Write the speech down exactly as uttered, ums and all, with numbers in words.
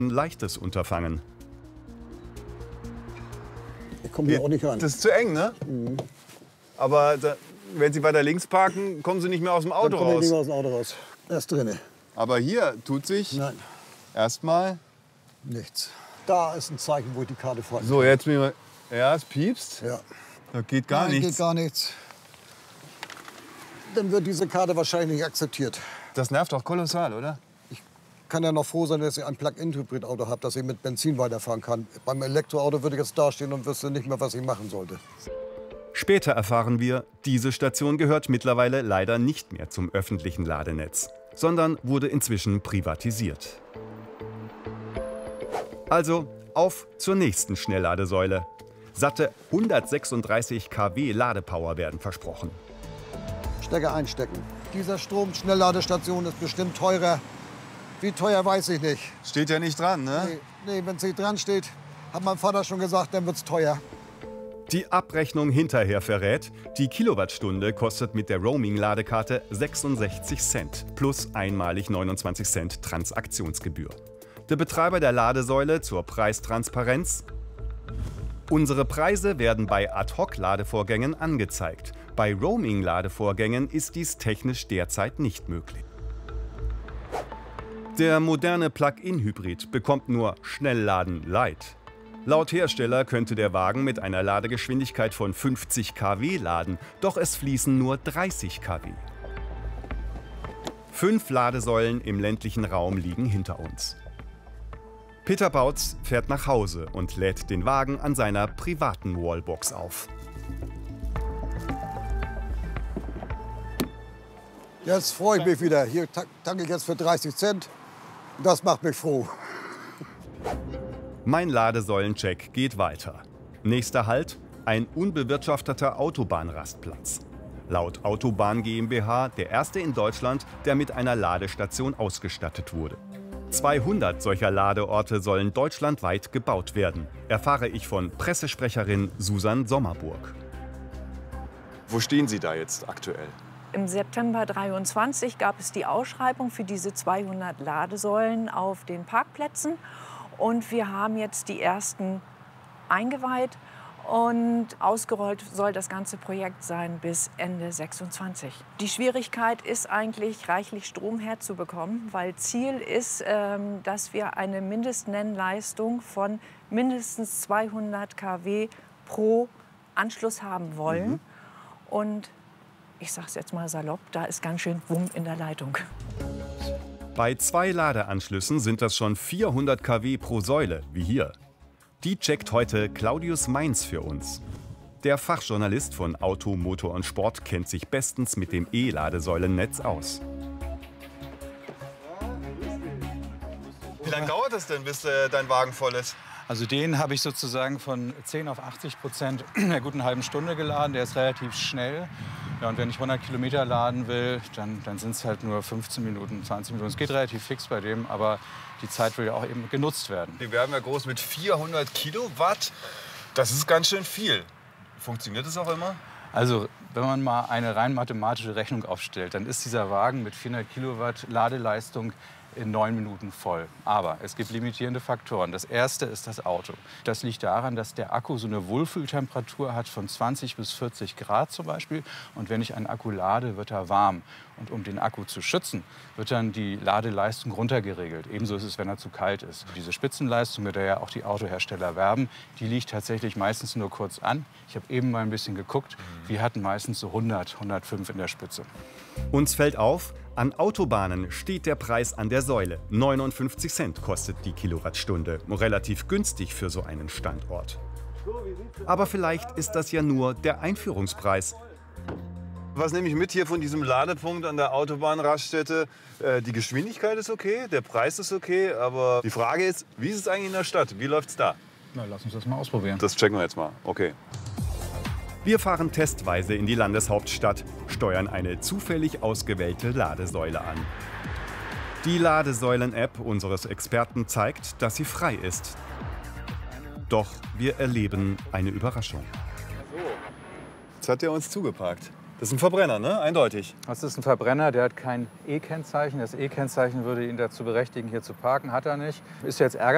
ein leichtes Unterfangen. Ich komme hier auch nicht ran. Das ist zu eng, ne? Mhm. Aber da, wenn Sie weiter links parken, kommen Sie nicht mehr aus dem Auto Dann komme ich raus. nicht mehr aus dem Auto raus. Er ist drinne. Aber hier tut sich Nein, erstmal. nichts. Da ist ein Zeichen, wo ich die Karte frei. So, jetzt bin ich mal. Ja, es piepst. Ja. Da geht gar Nein, nichts. geht gar nichts. Dann wird diese Karte wahrscheinlich nicht akzeptiert. Das nervt doch kolossal, oder? Ich kann ja noch froh sein, dass ich ein Plug-in-Hybrid-Auto habe, dass ich mit Benzin weiterfahren kann. Beim Elektroauto würde ich jetzt dastehen und wüsste nicht mehr, was ich machen sollte. Später erfahren wir, diese Station gehört mittlerweile leider nicht mehr zum öffentlichen Ladenetz, sondern wurde inzwischen privatisiert. Also auf zur nächsten Schnellladesäule. Satte hundertsechsunddreißig Kilowatt Ladepower werden versprochen. Stecker einstecken. Dieser Strom-Schnellladestation ist bestimmt teurer. Wie teuer, weiß ich nicht. Steht ja nicht dran, ne? Nee, nee wenn es nicht dran steht, hat mein Vater schon gesagt, dann wird's teuer. Die Abrechnung hinterher verrät, die Kilowattstunde kostet mit der Roaming-Ladekarte sechsundsechzig Cent plus einmalig neunundzwanzig Cent Transaktionsgebühr. Der Betreiber der Ladesäule zur Preistransparenz: Unsere Preise werden bei Ad-Hoc-Ladevorgängen angezeigt. Bei Roaming-Ladevorgängen ist dies technisch derzeit nicht möglich. Der moderne Plug-in-Hybrid bekommt nur Schnellladen Light. Laut Hersteller könnte der Wagen mit einer Ladegeschwindigkeit von fünfzig Kilowatt laden, doch es fließen nur dreißig Kilowatt. Fünf Ladesäulen im ländlichen Raum liegen hinter uns. Peter Bautz fährt nach Hause und lädt den Wagen an seiner privaten Wallbox auf. Jetzt freue ich mich wieder. Hier tanke ich jetzt für dreißig Cent. Das macht mich froh. Mein Ladesäulencheck geht weiter. Nächster Halt: ein unbewirtschafteter Autobahnrastplatz. Laut Autobahn GmbH der erste in Deutschland, der mit einer Ladestation ausgestattet wurde. zweihundert solcher Ladeorte sollen deutschlandweit gebaut werden, erfahre ich von Pressesprecherin Susan Sommerburg. Wo stehen Sie da jetzt aktuell? Im September dreiundzwanzig gab es die Ausschreibung für diese zweihundert Ladesäulen auf den Parkplätzen. Und wir haben jetzt die ersten eingeweiht. Und ausgerollt soll das ganze Projekt sein bis Ende sechsundzwanzig. Die Schwierigkeit ist eigentlich, reichlich Strom herzubekommen, weil Ziel ist, ähm, dass wir eine Mindestnennleistung von mindestens zweihundert Kilowatt pro Anschluss haben wollen. Mhm. Und ich sage es jetzt mal salopp, da ist ganz schön Wumm in der Leitung. Bei zwei Ladeanschlüssen sind das schon vierhundert Kilowatt pro Säule, wie hier. Die checkt heute Claudius Mainz für uns. Der Fachjournalist von Auto, Motor und Sport kennt sich bestens mit dem E-Ladesäulennetz aus. Wie lange dauert es denn, bis äh, dein Wagen voll ist? Also den habe ich sozusagen von zehn auf achtzig Prozent in einer guten halben Stunde geladen. Der ist relativ schnell. Ja, und wenn ich hundert Kilometer laden will, dann, dann sind es halt nur fünfzehn Minuten, zwanzig Minuten. Es geht relativ fix bei dem, aber die Zeit will ja auch eben genutzt werden. Die werden ja groß mit vierhundert Kilowatt. Das ist ganz schön viel. Funktioniert das auch immer? Also, wenn man mal eine rein mathematische Rechnung aufstellt, dann ist dieser Wagen mit vierhundert Kilowatt Ladeleistung in neun Minuten voll. Aber es gibt limitierende Faktoren. Das erste ist das Auto. Das liegt daran, dass der Akku so eine Wohlfühltemperatur hat von zwanzig bis vierzig Grad zum Beispiel. Und wenn ich einen Akku lade, wird er warm. Und um den Akku zu schützen, wird dann die Ladeleistung runtergeregelt. Ebenso ist es, wenn er zu kalt ist. Diese Spitzenleistung, mit der ja auch die Autohersteller werben, die liegt tatsächlich meistens nur kurz an. Ich habe eben mal ein bisschen geguckt. Wir hatten meistens so hundert, hundertfünf in der Spitze. Uns fällt auf, an Autobahnen steht der Preis an der Säule. neunundfünfzig Cent kostet die Kilowattstunde. Relativ günstig für so einen Standort. Aber vielleicht ist das ja nur der Einführungspreis. Was nehme ich mit hier von diesem Ladepunkt an der Autobahnraststätte? Äh, die Geschwindigkeit ist okay, der Preis ist okay, aber die Frage ist, wie ist es eigentlich in der Stadt? Wie läuft's da? Na, lass uns das mal ausprobieren. Das checken wir jetzt mal. Okay. Wir fahren testweise in die Landeshauptstadt, steuern eine zufällig ausgewählte Ladesäule an. Die Ladesäulen-App unseres Experten zeigt, dass sie frei ist. Doch wir erleben eine Überraschung. Jetzt hat er uns zugeparkt. Das ist ein Verbrenner, ne? Eindeutig. Das ist ein Verbrenner, der hat kein E-Kennzeichen. Das E-Kennzeichen würde ihn dazu berechtigen, hier zu parken, hat er nicht. Ist jetzt ärgerlich.